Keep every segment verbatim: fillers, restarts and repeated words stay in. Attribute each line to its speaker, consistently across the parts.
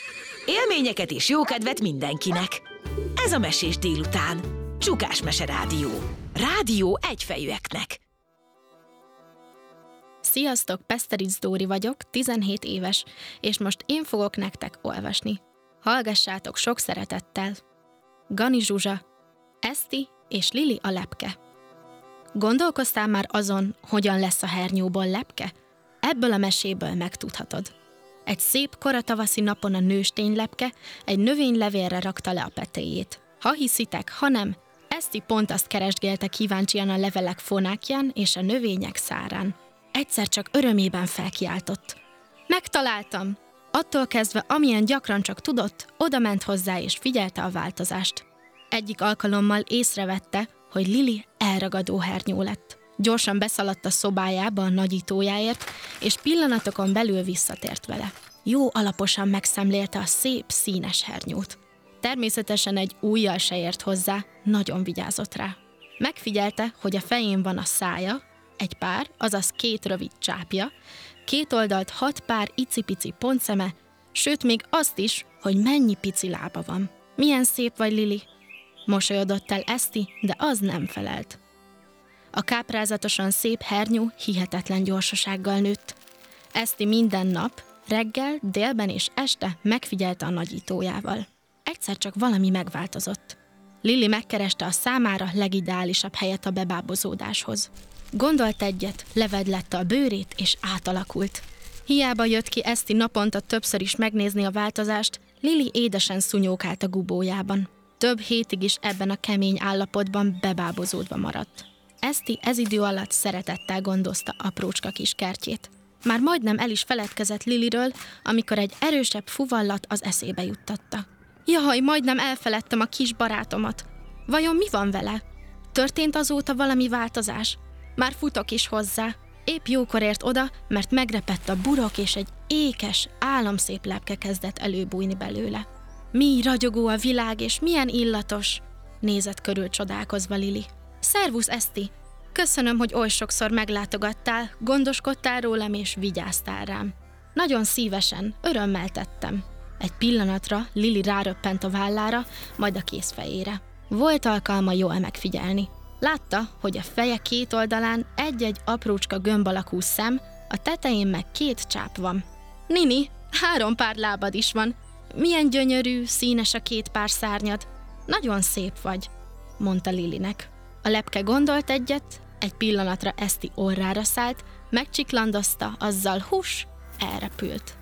Speaker 1: Élményeket és jókedvet mindenkinek. Ez a Mesés délután. Csukás Mese Rádió. Rádió egyfejűeknek.
Speaker 2: Sziasztok, Peszteric Dóri vagyok, tizenhét éves, és most én fogok nektek olvasni. Hallgassátok sok szeretettel. Gani Zsuzsa, Eszti és Lili a lepke. Gondolkoztál már azon, hogyan lesz a hernyóból lepke? Ebből a meséből megtudhatod. Egy szép koratavaszi napon a nőstény lepke egy növény levélre rakta le a petéjét. Ha hiszitek, ha nem, Eszti pont azt keresgélte kíváncsian a levelek fonákján és a növények szárán. Egyszer csak örömében felkiáltott. Megtaláltam! Attól kezdve, amilyen gyakran csak tudott, odament hozzá és figyelte a változást. Egyik alkalommal észrevette, hogy Lili elragadó hernyó lett. Gyorsan beszaladt a szobájába a nagyítójáért, és pillanatokon belül visszatért vele. Jó alaposan megszemlélte a szép, színes hernyót. Természetesen egy ujjal se ért hozzá, nagyon vigyázott rá. Megfigyelte, hogy a fején van a szája, egy pár, azaz két rövid csápja, két oldalt hat pár icipici pontszeme, sőt még azt is, hogy mennyi pici lába van. Milyen szép vagy, Lili! Mosolyodott el Eszti, de az nem felelt. A káprázatosan szép hernyó hihetetlen gyorsasággal nőtt. Eszti minden nap, reggel, délben és este megfigyelte a nagyítójával. Egyszer csak valami megváltozott. Lili megkereste a számára legideálisabb helyet a bebábozódáshoz. Gondolt egyet, levedlette a bőrét és átalakult. Hiába jött ki Eszti naponta többször is megnézni a változást, Lili édesen szunyókált a gubójában. Több hétig is ebben a kemény állapotban bebábozódva maradt. Eszti ez idő alatt szeretettel gondozta aprócska kis kertjét. Már majdnem el is feledkezett Liliről, amikor egy erősebb fuvallat az eszébe juttatta. Jaj, majdnem elfeledtem a kis barátomat. Vajon mi van vele? Történt azóta valami változás? Már futok is hozzá. Épp jókor ért oda, mert megrepett a burok, és egy ékes, álomszép lepke kezdett előbújni belőle. Mi ragyogó a világ, és milyen illatos! Nézett körül csodálkozva Lili. Szervusz, Eszti! Köszönöm, hogy oly sokszor meglátogattál, gondoskodtál rólam, és vigyáztál rám. Nagyon szívesen, örömmel tettem. Egy pillanatra Lili ráröppent a vállára, majd a kézfejére. Volt alkalma jól megfigyelni. Látta, hogy a feje két oldalán egy-egy aprócska gömb alakú szem, a tetején meg két csáp van. Nini, három pár lábad is van. Milyen gyönyörű, színes a két pár szárnyad. Nagyon szép vagy, mondta Lilinek. A lepke gondolt egyet, egy pillanatra Eszti orrára szállt, megcsiklandozta, azzal hús, elrepült.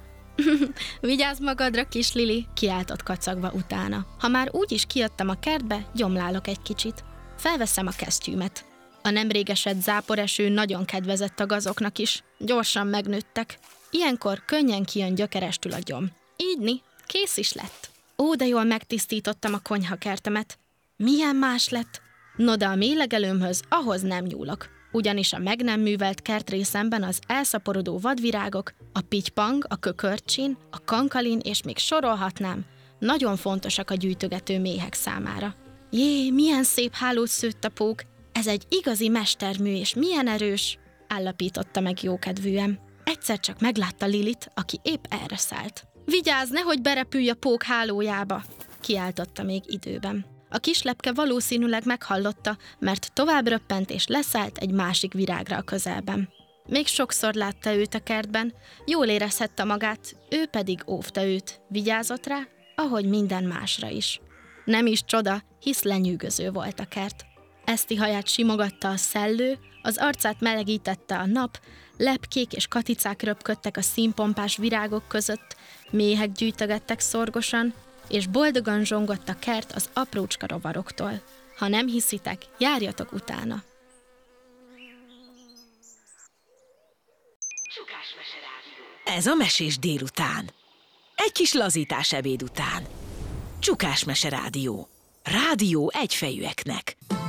Speaker 2: Vigyázz magadra, kis Lili, kiáltott kacagva utána. Ha már úgy is kijöttem a kertbe, gyomlálok egy kicsit. Felveszem a kesztyűmet. A nemrég esett záporeső nagyon kedvezett a gazoknak is. Gyorsan megnőttek. Ilyenkor könnyen kijön gyökerestül a gyom. Ígyni, kész is lett. Ó, de jól megtisztítottam a konyhakertemet. Milyen más lett? No, de a méhlegelőmhöz ahhoz nem nyúlok. Ugyanis a meg nem művelt kertrészemben az elszaporodó vadvirágok, a pitypang, a kökörcsin, a kankalin és még sorolhatnám, nagyon fontosak a gyűjtögető méhek számára. Jé, milyen szép hálót szőtt a pók, ez egy igazi mestermű, és milyen erős, állapította meg jókedvűen. Egyszer csak meglátta Lilit, aki épp erre szállt. Vigyázz, nehogy berepülj a pók hálójába, kiáltotta még időben. A kislepke valószínűleg meghallotta, mert tovább röppent és leszállt egy másik virágra a közelben. Még sokszor látta őt a kertben, jól érezhette magát, ő pedig óvta őt, vigyázott rá, ahogy minden másra is. Nem is csoda, hisz lenyűgöző volt a kert. Eszti haját simogatta a szellő, az arcát melegítette a nap, lepkék és katicák röpködtek a színpompás virágok között, méhek gyűjtögettek szorgosan, és boldogan zsongott a kert az aprócska rovaroktól. Ha nem hiszitek, járjatok utána!
Speaker 1: Csukás Mese Rádió. Ez a Mesés délután. Egy kis lazítás ebéd után. Csukás Mese Rádió. Rádió egyfejűeknek.